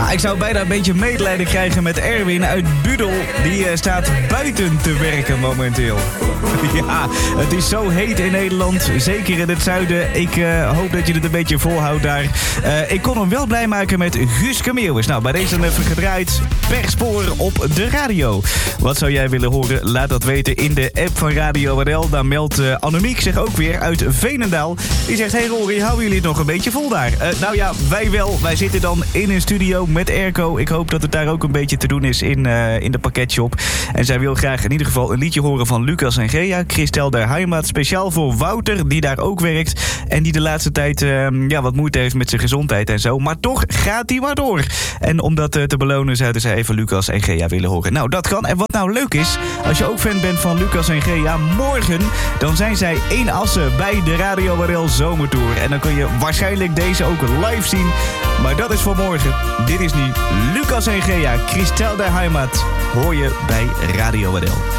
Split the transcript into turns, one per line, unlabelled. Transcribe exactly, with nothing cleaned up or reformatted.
Ah, ik zou bijna een beetje medelijden krijgen met Erwin uit Budel. Die uh, staat buiten te werken momenteel. Ja, het is zo heet in Nederland. Zeker in het zuiden. Ik uh, hoop dat je het een beetje volhoudt daar. Uh, ik kon hem wel blij maken met Guus Meeuwis. Nou, bij deze dan even gedraaid per spoor op de radio. Wat zou jij willen horen? Laat dat weten in de app van Radio R L. Daar meldt uh, Annemiek zich ook weer uit Veenendaal. Die zegt, hey Rory, houden jullie het nog een beetje vol daar? Uh, nou ja, wij wel. Wij zitten dan in een studio met airco. Ik hoop dat het daar ook een beetje te doen is in, uh, in de pakketshop. En zij wil graag in ieder geval een liedje horen van Lucas en Gea. Christel der Heimat, speciaal voor Wouter, die daar ook werkt. En die de laatste tijd uh, ja, wat moeite heeft met zijn gezondheid en zo. Maar toch gaat hij maar door. En om dat uh, te belonen zouden zij even Lucas en Gea willen horen. Nou, dat kan. En wat nou leuk is, als je ook fan bent van Lucas en Gea, morgen dan zijn zij in Assen bij de Radio R L Zomertour. En dan kun je waarschijnlijk deze ook live zien. Maar dat is voor morgen. Dit is nu Lucas en Gea, Christel der Heimat. Hoor je bij Radio R L.